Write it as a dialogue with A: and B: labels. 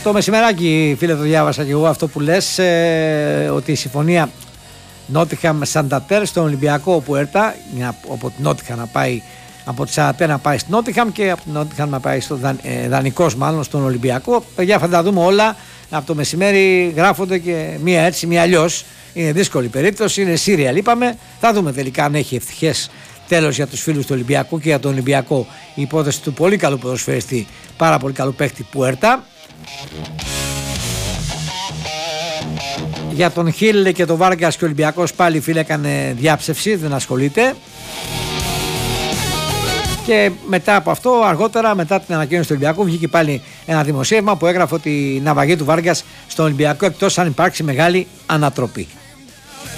A: Το μεσημεράκι, φίλε, το διάβασα και εγώ αυτό που λες, ότι η συμφωνία Νότιχαμ Σαντατέρ στον Ολυμπιακό Πουέρτα, από την Νότιχαμ να πάει, από τη Σαντατέρ να πάει στην Νότιχαμ και από την Νότιχαμ να πάει στο δανεικός μάλλον στον Ολυμπιακό. Παιδιά, θα τα δούμε όλα από το μεσημέρι, γράφονται και μία έτσι, μία αλλιώς. Είναι δύσκολη περίπτωση, είναι σύριαλ είπαμε. Θα δούμε τελικά αν έχει ευτυχές τέλος για τους φίλους του Ολυμπιακού και για τον Ολυμπιακό η υπόθεση του πολύ καλού ποδοσφαιριστή, πάρα πολύ καλού παίχτη Πουέρτα. Για τον Χίλ και τον Βάργκας και ο Ολυμπιακός πάλι, φίλε, έκανε διάψευση, δεν ασχολείται. Και μετά από αυτό, αργότερα, μετά την ανακοίνωση του Ολυμπιακού, βγήκε πάλι ένα δημοσίευμα που έγραφε ότι η ναυαγή του Βάργκας στον Ολυμπιακό, εκτός αν υπάρξει μεγάλη ανατροπή.